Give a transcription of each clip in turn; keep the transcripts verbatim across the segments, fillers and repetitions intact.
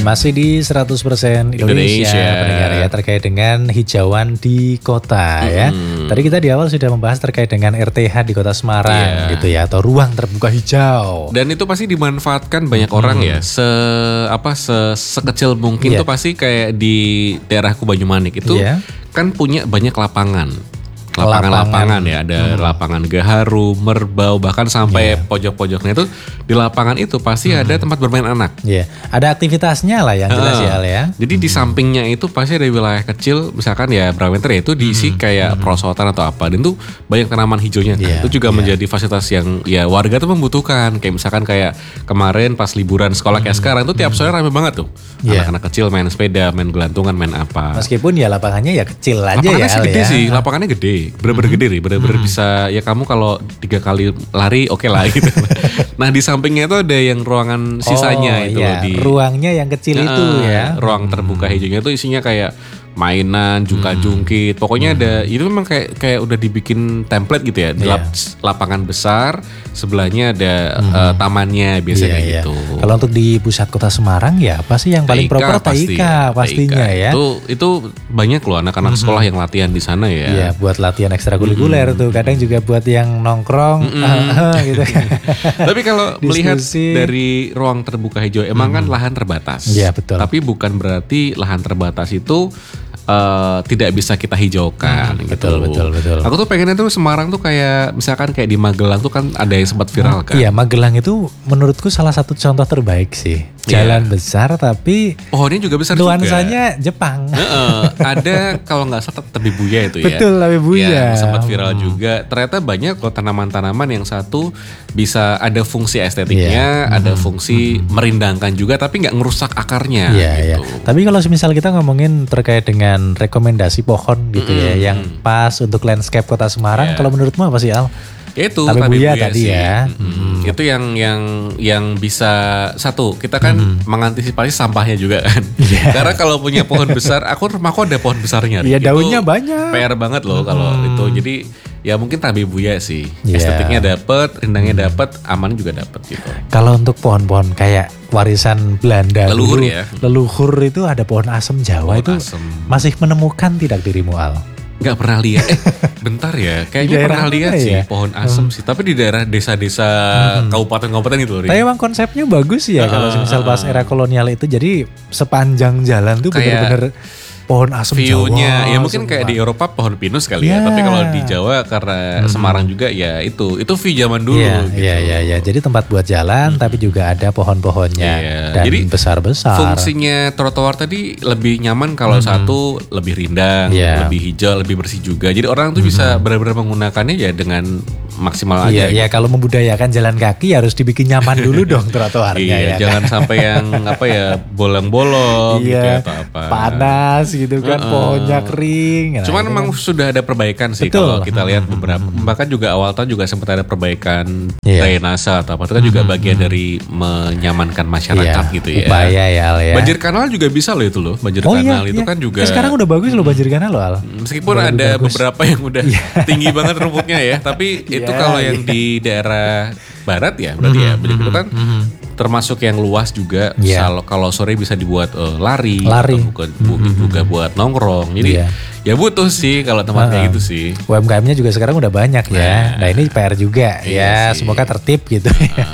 Masih di seratus persen Indonesia, Indonesia. pendengar ya, terkait dengan hijauan di kota ya. Hmm. Tadi kita di awal sudah membahas terkait dengan R T H di Kota Semarang Iya. gitu ya, atau ruang terbuka hijau. Dan itu pasti dimanfaatkan banyak orang ya. Se apa se sekecil mungkin Iya. tuh pasti kayak di daerahku Banyumanik itu Iya. kan punya banyak lapangan. Lapangan. Lapangan-lapangan ya, ada lapangan Gaharu, Merbau, bahkan sampai pojok-pojoknya itu di lapangan itu pasti ada tempat bermain anak. Iya, ada aktivitasnya lah yang jelas Heeh. ya Al ya. Jadi di sampingnya itu pasti ada wilayah kecil, misalkan ya berapa meter ya, itu diisi kayak perosotan atau apa, dan itu banyak tanaman hijaunya. Iya, Itu juga iya. menjadi fasilitas yang ya warga tuh membutuhkan. Kayak misalkan kayak kemarin pas liburan sekolah kayak sekarang tuh tiap sore rame banget tuh. Iya. Anak-anak kecil main sepeda, main gelantungan, main apa. Meskipun ya lapangannya ya kecil aja Lapangannya ya sih Al gede ya. sih, lapangannya gede, bener-bener gede nih, bener-bener bisa ya kamu kalau tiga kali lari oke lah gitu. Nah di sampingnya itu ada yang ruangan sisanya Oh, itu iya, loh di ruangnya yang kecil Nah, itu ya. ruang terbuka hijaunya itu isinya kayak mainan, jungkat-jungkit. Pokoknya ada itu memang kayak kayak udah dibikin template gitu ya. Di Iya. lap- lapangan besar, sebelahnya ada eh, tamannya biasanya Iya, kayak iya. gitu. Kalau untuk di pusat kota Semarang ya apa sih yang paling T I K proper pasti T I K ya, pastinya T I K. ya. Itu itu banyak loh anak-anak sekolah yang latihan di sana ya. Iya, buat latihan ekstrakurikuler tuh. Kadang juga buat yang nongkrong gitu kan. Tapi kalau melihat Diskusi. dari ruang terbuka hijau, emang kan lahan terbatas. Iya, betul. Tapi bukan berarti lahan terbatas itu eh, tidak bisa kita hijaukan. gitu. betul, betul, betul. Aku tuh pengennya tuh Semarang tuh kayak misalkan kayak di Magelang tuh kan ada yang sempat viral kan. Iya, Magelang itu menurutku salah satu contoh terbaik sih. Jalan besar tapi Pohonnya juga besar juga. nuansanya Jepang. Heeh, ada kalau nggak salah Tabebuya itu ya. Betul, Tabebuya. Yang sempat viral juga. Ternyata banyak loh tanaman-tanaman yang satu bisa ada fungsi estetiknya, Iya. ada fungsi merindangkan juga, tapi nggak ngerusak akarnya. Iya, iya. gitu. Tapi kalau misal kita ngomongin terkait dengan rekomendasi pohon gitu ya, yang pas untuk landscape kota Semarang, Iya. kalau menurutmu apa sih Al? Itu Tabebuya Tabebuya tadi sih. ya. Mm-mm. Itu yang yang yang bisa satu kita kan mengantisipasi sampahnya juga kan. Iya. Karena kalau punya pohon besar, aku rumahku ada pohon besarnya. Iya, Itu daunnya banyak. P R banget loh kalau itu. Jadi ya mungkin Tabebuya sih. Iya. Estetiknya dapet, rindangnya dapet, aman juga dapet gitu. Kalau untuk pohon-pohon kayak warisan Belanda Leluhur dulu, ya. leluhur itu ada pohon asem Pohon Jawa itu asem. masih menemukan tidak dirimu Al? Nggak pernah lihat. Eh, bentar ya. Kayaknya daerah pernah mana lihat ya? sih pohon asem sih. Tapi di daerah desa-desa kabupaten-kabupaten itu loh. Ri. Tapi emang konsepnya bagus ya kalau Ah, misal ah, pas era kolonial itu, jadi sepanjang jalan tuh Kayak bener-bener pohon asem View-nya Jawa. ya mungkin kayak di semua. Eropa pohon pinus kali ya. Ya. Tapi kalau di Jawa karena Semarang juga ya itu itu view zaman dulu. Iya, gitu. iya, iya, iya. Jadi tempat buat jalan tapi juga ada pohon-pohonnya Iya. dan Jadi besar-besar. Fungsinya trotoar tadi lebih nyaman kalau satu lebih rindang, Iya. lebih hijau, lebih bersih juga. Jadi orang tuh bisa benar-benar menggunakannya ya dengan maksimal Iya, aja. iya, kalau membudayakan jalan kaki harus dibikin nyaman dulu dong trotoarnya Iya, ya. jangan sampai yang apa ya bolong-bolong gitu Iya, atau apa. panas gitu kan, pohonnya kering. Nah, Cuman itu memang kan- sudah ada perbaikan sih Betul. kalau kita lihat beberapa. Bahkan juga awal tahun juga sempat ada perbaikan Iya. drainase atau apa. Itu kan juga bagian dari menyamankan masyarakat Iya, gitu ya. upaya ya Al ya. Banjir kanal juga bisa loh itu loh. Banjir Oh iya, kanal itu iya. kan juga. Eh, sekarang udah bagus loh banjir kanal loh Al. Meskipun Udah ada lebih bagus. beberapa yang udah tinggi banget rumputnya ya, tapi itu Iya, kalau yang iya. di daerah barat ya, berarti ya, banjir itu kan termasuk yang luas juga. Iya. Kalau kalau sore bisa dibuat eh, lari, Lari. atau bukan mungkin juga buat nongkrong. Jadi Iya. ya butuh sih kalau tempat kayak gitu sih. U M K M-nya juga sekarang udah banyak ya. Nah, ini P R juga Iya ya. sih. Semoga tertib gitu.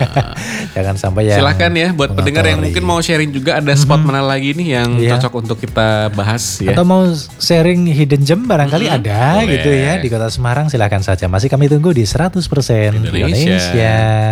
Jangan sampai ya. Silahkan ya buat pendengar yang mungkin mau sharing juga ada spot mana lagi nih yang Iya. cocok untuk kita bahas ya. Atau mau sharing hidden gem barangkali Mhm, ada boleh. gitu ya di Kota Semarang, silahkan saja. Masih kami tunggu di seratus persen Indonesia. Indonesia.